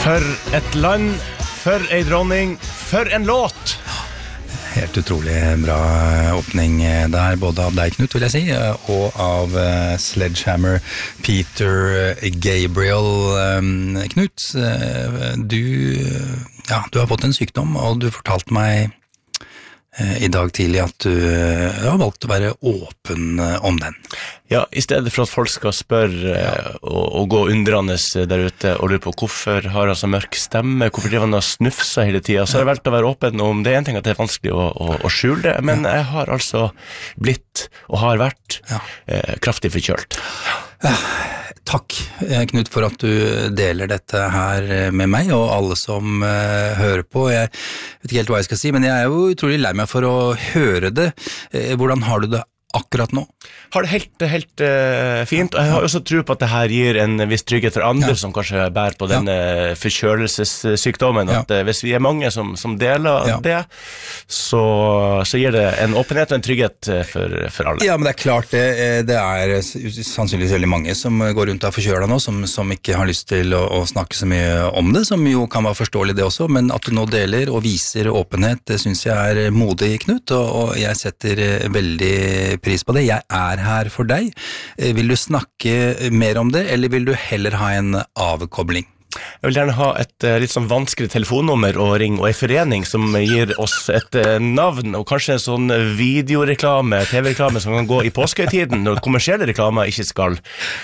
For et land, for ei dronning, for en låt! Helt utrolig bra åpning der, både av deg, Knut, vil jeg si, og av Sledgehammer Peter Gabriel. Knut, du har fått en sykdom, og du fortalte meg I dag tidlig at du har valgt å være åpen om den. Ja, I stedet for at folk skal spørre og gå undrende der ute og lure på hvorfor har han så mørk stemme, hvorfor driver han og snufser hele tiden, så har jeg valgt å være åpen om det. En ting at det vanskelig å skjule det, men jeg har altså blitt og har vært kraftig forkjølt. Takk, Knut, for at du deler dette her med meg og alle som hører på. Jeg vet ikke helt hva jeg skal si, men jeg jo utrolig lei meg for å høre det. Hvordan har du det akkurat nå? Har det helt fint, og jeg har også tro på at det her gir en viss trygghet for andre som kanskje bærer på denne forkjølelsessykdommen, at hvis vi mange som deler det, så gir det en åpenhet og en trygghet for alle. Ja, men det klart det sannsynligvis veldig mange som går rundt av forkjøla nå, som ikke har lyst til å snakke så mye om det, som jo kan være forståelig det også, men at du nå deler og viser åpenhet, det synes jeg modig, Knut, og jeg setter veldig pris på det. Jeg her for deg. Vil du snakke mer om det, eller vil du heller ha en avkobling? Jeg vil gjerne ha et litt sånn vanskelig telefonnummer å ringe, og en forening som gir oss et navn, og kanskje en sånn videoreklame, TV-reklame som kan gå I påskehøytiden, når kommersielle reklamer ikke skal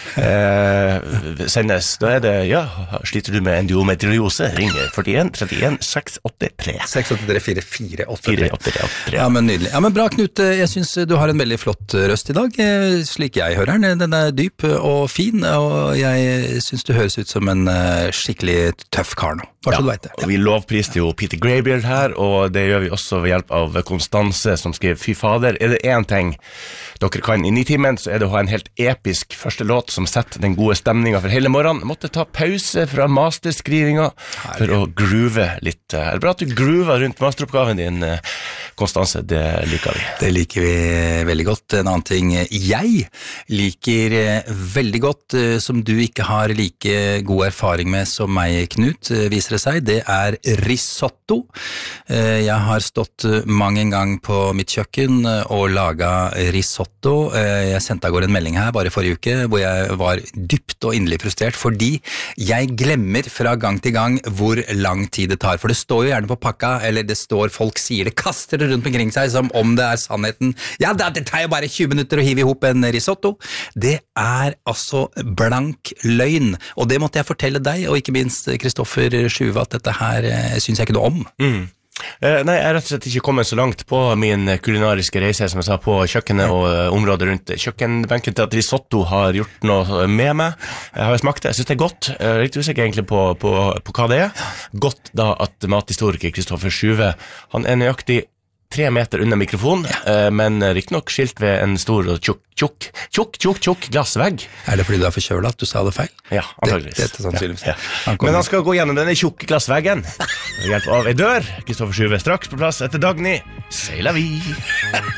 sendes. Da det, sliter du med endometriose, ring 41 31 683. 683 4483. Ja, men nydelig. Ja, men bra, Knut. Jeg synes du har en veldig flott røst I dag, slik jeg hører den. Den dyp og fin, og jeg synes du høres ut som en skikkelig tøff kar nå. Bare så du vet det. Og vi lovpriste jo Peter Gabriel her, og det gjør vi også ved hjelp av Konstanse, som skrev, fy fader, det en ting dere kan I 9 timen, så det å ha en helt episk første låt som setter den gode stemningen for hele morgenen. Måtte ta pause fra masterskrivinga for å groove litt. Det bra at du groover rundt masteroppgaven din, Konstanse, det liker vi. Det liker vi veldig godt. En annen ting jeg liker veldig godt, som du ikke har like god erfaring med som meg, Knut, viser det seg, det risotto. Jeg har stått mange en gang på mitt kjøkken og laget risotto. Jeg sendte av gårde en melding her bare forrige uke, hvor jeg var dypt og inderlig frustrert, fordi jeg glemmer fra gang til gang hvor lang tid det tar. For det står jo gjerne på pakka, eller det står folk sier det, kaster det rundt omkring seg som om det sannheten. Ja, det tar jo bare 20 minutter å hive ihop en risotto. Det altså blank løgn, og det måtte jeg fortelle deg, og ikke minst Kristoffer Sjuve, at dette her synes jeg ikke noe om. Nei, jeg rett og slett ikke kommet så langt på min kulinariske reise, som jeg sa, på kjøkkenet og området rundt kjøkkenbenken til at risotto har gjort noe med meg. Jeg har smakt det, jeg synes det godt. Jeg er litt usikker egentlig på hva det Godt da at mathistoriker Kristoffer Sjuve, han nøyaktig 3 meter under mikrofon, men riktig nok skilt ved en stor og tjukk glassvegg. Det fordi du forkjølet at du sa det feil? Ja, antageligvis. Det sannsynligvis. Ja. Men han skal gå gjennom denne tjukke glassveggen. Ved hjelp av en dør. Kristoffer Sjuve straks på plass etter Dagny. Seiler vi!